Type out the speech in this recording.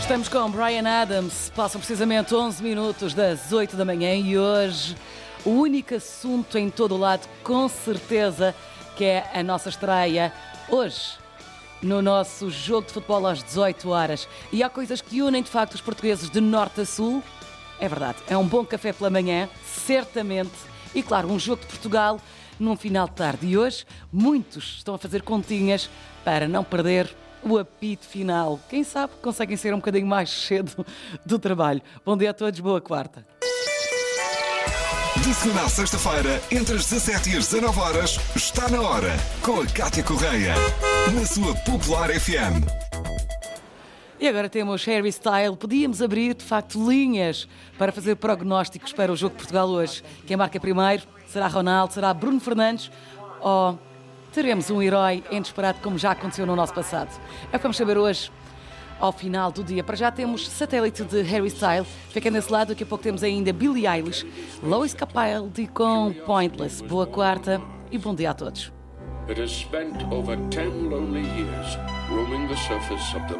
Estamos com Bryan Adams, passam precisamente 11 minutos das 8 da manhã e hoje o único assunto em todo o lado, com certeza, que é a nossa estreia hoje no nosso jogo de futebol às 18 horas. E há coisas que unem de facto os portugueses de norte a sul. É verdade, é um bom café pela manhã, certamente, e claro, um jogo de Portugal num final de tarde. E hoje muitos estão a fazer continhas para não perder o apito final. Quem sabe conseguem ser um bocadinho mais cedo do trabalho. Bom dia a todos, boa quarta. De segunda à sexta-feira, entre as 17 e as 19 horas, está na hora, com a Cátia Correia, na sua Popular FM. E agora temos Harry Style. Podíamos abrir, de facto, linhas para fazer prognósticos para o jogo de Portugal hoje. Quem marca primeiro? Será Ronaldo? Será Bruno Fernandes? Ou teremos um herói inesperado, como já aconteceu no nosso passado? É o que vamos saber hoje, ao final do dia. Para já temos satélite de Harry Style. Fiquem desse lado, daqui a pouco temos ainda Billie Eilish, Lois Capaldi com Pointless. Boa quarta e bom dia a todos. It has spent over 10 lonely years roaming the surface of the